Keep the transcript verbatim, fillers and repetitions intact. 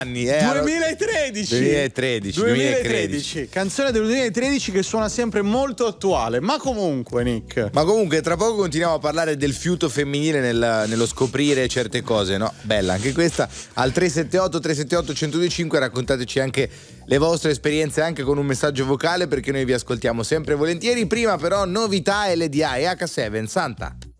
anni, eh, duemilatredici duemilatredici duemilatredici canzone del duemilatredici che suona sempre molto attuale. Ma comunque, Nick, Ma comunque tra poco continuiamo a parlare del fiuto femminile nel- nello scoprire certe cose, no? Bella anche questa. Al tre sette otto tre sette otto uno zero due cinque raccontateci anche le vostre esperienze anche con un messaggio vocale, perché noi vi ascoltiamo sempre volentieri. Prima però novità L D A e H sette Santa.